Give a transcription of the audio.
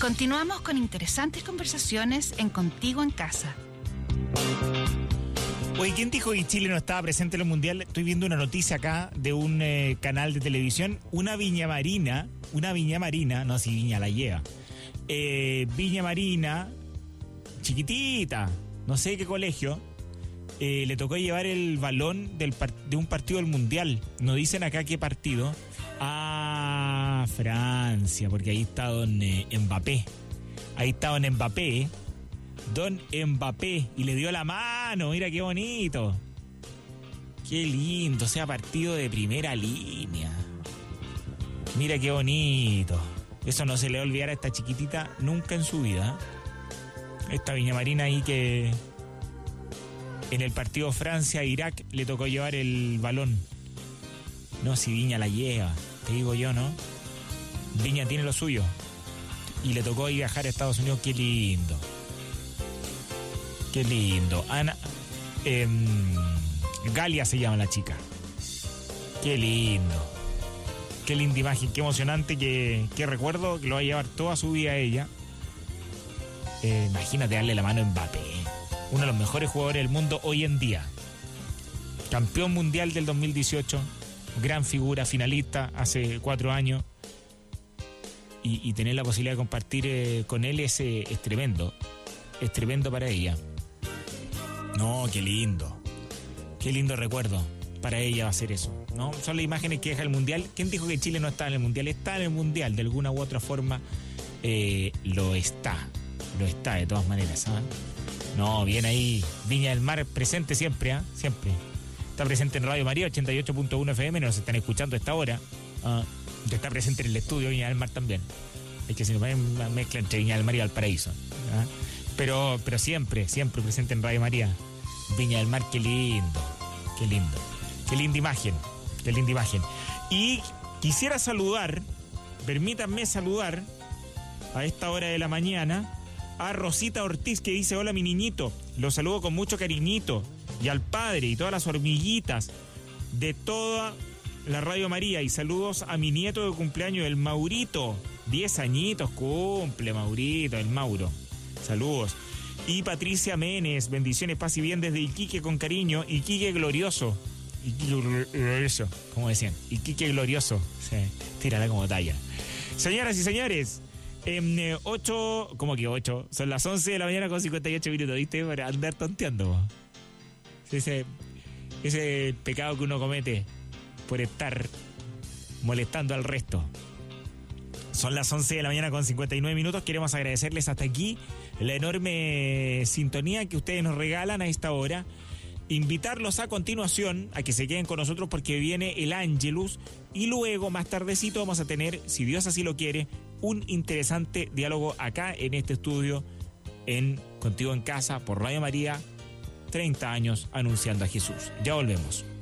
Continuamos con interesantes conversaciones en Contigo en Casa. Oye, ¿quién dijo que Chile no estaba presente en el Mundial? Estoy viendo una noticia acá de un canal de televisión. Una Viña Marina, no, si Viña la lleva. Viña Marina, chiquitita, no sé qué colegio, le tocó llevar el balón de un partido del Mundial. No dicen acá qué partido. Ah, Francia, porque ahí está don Mbappé. Ahí está don Mbappé. Don Mbappé, y le dio la mano, mira qué bonito. Qué lindo, o sea, partido de primera línea. Mira qué bonito. Eso no se le va a olvidar a esta chiquitita nunca en su vida. Esta Viña Marina ahí que en el partido Francia-Irak le tocó llevar el balón. No, si Viña la lleva, te digo yo, ¿no? Viña tiene lo suyo. Y le tocó ir viajar a Estados Unidos, qué lindo. Qué lindo. Ana Galia se llama la chica. Qué lindo. Qué linda imagen, qué emocionante, qué recuerdo, que lo va a llevar toda su vida ella. Imagínate darle la mano a Mbappé, uno de los mejores jugadores del mundo hoy en día. Campeón mundial del 2018, gran figura, finalista hace 4 años. Y tener la posibilidad de compartir con él es tremendo. Es tremendo para ella. No, qué lindo. Qué lindo recuerdo. Para ella va a ser eso, ¿no? Son las imágenes que deja el Mundial. ¿Quién dijo que Chile no está en el Mundial? Está en el Mundial, de alguna u otra forma lo está. Lo está, de todas maneras, ¿sabes? No, bien ahí. Viña del Mar presente siempre, ¿ah? Siempre. Está presente en Radio María, 88.1 FM, nos están escuchando a esta hora. Está presente en el estudio Viña del Mar también. Es que se nos mezcla entre Viña del Mar y Valparaíso, ¿ah? Pero siempre presente en Radio María. Viña del Mar, qué lindo. Qué lindo. Qué linda imagen. Qué linda imagen. Y quisiera saludar, permítanme saludar a esta hora de la mañana a Rosita Ortiz, que dice: hola mi niñito, lo saludo con mucho cariñito, y al padre y todas las hormiguitas de toda la Radio María, y saludos a mi nieto de cumpleaños, el Maurito, 10 añitos cumple Maurito, el Mauro, saludos. Y Patricia Menes, bendiciones, paz y bien desde Iquique con cariño, Iquique glorioso, como decían, Iquique glorioso, sí, tírala como talla. Señoras y señores, 8, ¿cómo que 8? Son las 11 de la mañana con 58 minutos, ¿viste? Para andar tonteando. Ese pecado que uno comete por estar molestando al resto. Son las 11 de la mañana con 59 minutos. Queremos agradecerles hasta aquí la enorme sintonía que ustedes nos regalan a esta hora. Invitarlos a continuación a que se queden con nosotros porque viene el Ángelus y luego más tardecito vamos a tener, si Dios así lo quiere, un interesante diálogo acá en este estudio en Contigo en Casa por Radio María, 30 años anunciando a Jesús. Ya volvemos.